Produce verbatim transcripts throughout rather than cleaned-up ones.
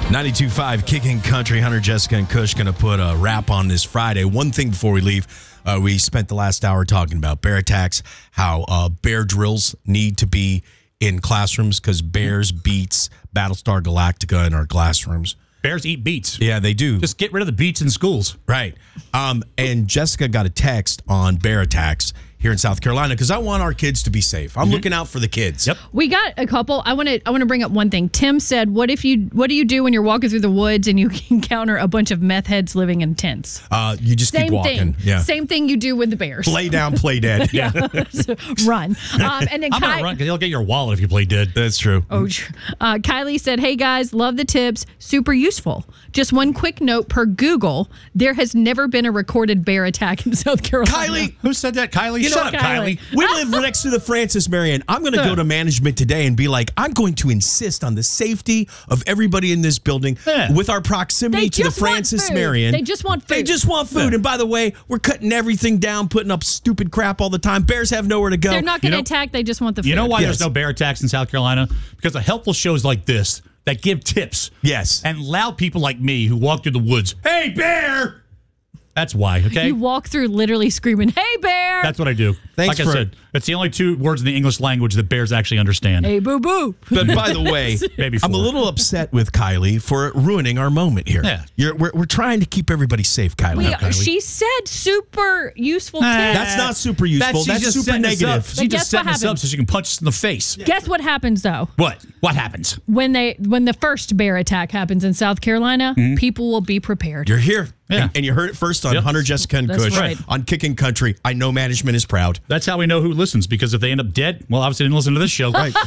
ninety-two point five Kicking Country. Hunter, Jessica, and Kush going to put a wrap on this Friday. One thing before we leave, uh, we spent the last hour talking about bear attacks, how uh, bear drills need to be in classrooms because bears beats Battlestar Galactica in our classrooms. Bears eat beets. Yeah, they do. Just get rid of the beets in schools. Right. Um, and Jessica got a text on bear attacks here in South Carolina because I want our kids to be safe. I'm mm-hmm. looking out for the kids. Yep. We got a couple. I want to. I want to bring up one thing. Tim said, "What if you? What do you do when you're walking through the woods and you encounter a bunch of meth heads living in tents? Uh, you just Same keep walking. Thing. Yeah. Same thing you do with the bears. Play down, play dead. yeah. Run. Um, and then I'm Ky- gonna run because he'll get your wallet if you play dead. That's true. Oh, uh, Kylie said, "Hey guys, love the tips. Super useful. Just one quick note per Google: there has never been a recorded bear attack in South Carolina." Kylie, who said that? Kylie, you shut know, up, Kylie. Kylie. We live next to the Francis Marion. I'm going to go to management today and be like, I'm going to insist on the safety of everybody in this building yeah. with our proximity they to the Francis Marion. They just want food. They just want food. Yeah. And by the way, we're cutting everything down, putting up stupid crap all the time. Bears have nowhere to go. They're not going to you know, attack. They just want the food. You know why yes. there's no bear attacks in South Carolina? Because of helpful shows like this that give tips. Yes. And loud people like me who walk through the woods. Hey, bear! That's why, okay? You walk through literally screaming, "Hey, bear!" That's what I do. Thanks like for, I said, it's the only two words in the English language that bears actually understand. Hey, boo boo. But by the way, Maybe I'm a four. little upset with Kylie for ruining our moment here. Yeah. You're, we're, we're trying to keep everybody safe, Kylie. We, no, Kylie. She said super useful tips. That's not super useful. That's, That's just super negative. Up. She But guess just setting what us up happens? so she can punch us in the face. Guess what happens though? What? What happens? When they when the first bear attack happens in South Carolina, Mm-hmm. people will be prepared. You're here. Yeah. And, and you heard it first on Yep. Hunter, Jessica, and That's Kush right. on Kicking Country. I know management is proud. That's how we know who listens, because if they end up dead, well, obviously they didn't listen to this show. Right.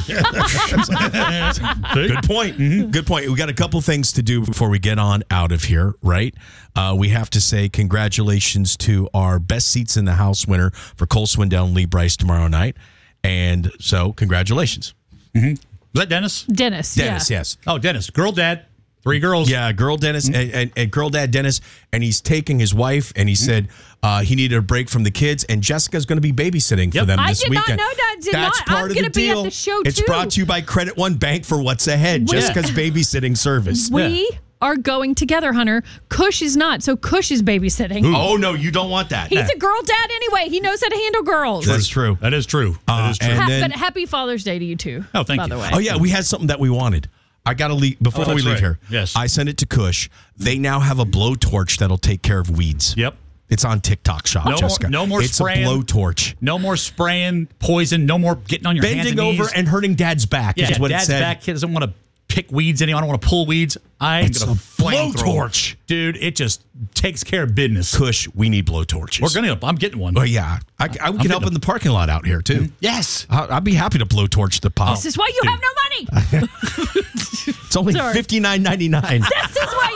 Good point. Mm-hmm. Good point. We got a couple things to do before we get on out of here, right? Uh, we have to say congratulations to our best seats in the house winner for Cole Swindell and Lee Bryce tomorrow night. And so, congratulations. Mm-hmm. Is that Dennis? Dennis. Dennis, yeah. yes. Oh, Dennis. Girl dad. Three girls. Yeah, girl Dennis mm-hmm. and, and, and girl dad Dennis. And he's taking his wife, and he mm-hmm. said uh, he needed a break from the kids, and Jessica's going to be babysitting yep. for them I this did weekend. not know that. Did That's not. part I'm of the gonna be deal. at the show, It's too. brought to you by Credit One Bank for what's ahead. We- Jessica's babysitting service. We Yeah. are going together, Hunter. Kush is not, so Kush is babysitting. Ooh. Oh, no, you don't want that. He's a girl dad anyway. He knows how to handle girls. That's true. That is true. Uh, that is true. and Ha- then- but happy Father's Day to you too. Oh, thank by you. the way. Oh, yeah, we had something that we wanted. I got to leave before Oh, we that's leave right. here. Yes. I sent it to Kush. They now have a blowtorch that'll take care of weeds. Yep. It's on TikTok Shop, No Jessica. more, no more it's spraying. a blowtorch. No more spraying poison. No more getting on your hands Bending and knees. over and hurting Dad's back yeah, is what Dad's it said. back. He doesn't want to pick weeds anymore. I don't want to pull weeds. I'm It's gonna a flamethrower. blowtorch. Dude, it just takes care of business. Kush, we need blowtorches. We're gonna. I'm getting one. Oh, yeah. I, I we can help getting in the parking lot out here, too. Yes. I, I'd be happy to blowtorch the pop. This is why you Dude. have no money. It's only Sorry. fifty-nine ninety-nine. That's